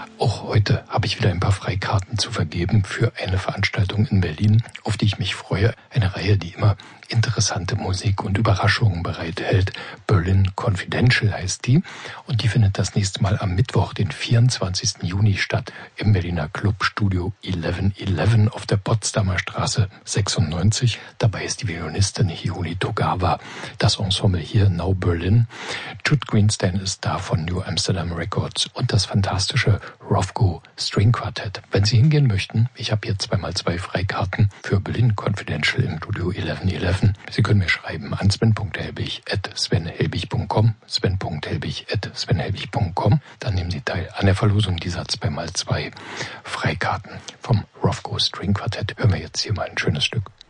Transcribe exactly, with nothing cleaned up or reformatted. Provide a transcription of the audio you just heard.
Auch heute habe ich wieder ein paar Freikarten zu vergeben für eine Veranstaltung in Berlin, auf die ich mich freue. Eine Reihe, die immer interessante Musik und Überraschungen bereithält. Berlin Confidential heißt die. Und die findet das nächste Mal am Mittwoch, den vierundzwanzigsten Juni statt, im Berliner Club Studio elf elf auf der Potsdamer Straße sechsundneunzig. Dabei ist die Violinistin Hiyori Togawa. Das Ensemble hier, Now Berlin. Jude Greenstein ist da von New Amsterdam Records und das fantastische Rothko String Quartet. Wenn Sie hingehen möchten, ich habe hier zweimal zwei Freikarten für Berlin Confidential im Studio elf elf. Sie können mir schreiben an sven punkt helbig at sven helbig punkt com, sven punkt helbig at sven helbig punkt com. Dann nehmen Sie teil an der Verlosung dieser zweimal zwei Freikarten vom Rothko String Quartet. Hören wir jetzt hier mal ein schönes Stück.